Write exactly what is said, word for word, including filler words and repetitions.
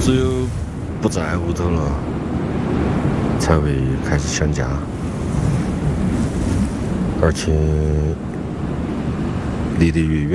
只有不在屋头了，才会开始想家，而且离得越远。